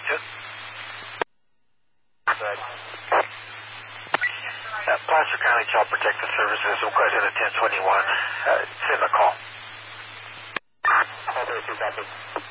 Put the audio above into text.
Right. Placer County Child Protective Services requesting a 1021. Send a call. 2 copy.